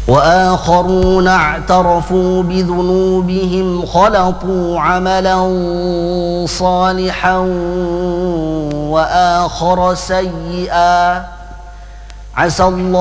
وآخرون اعترفوا بذنوبهم خلطوا عملا صالحا وآخر سيئا عسى الله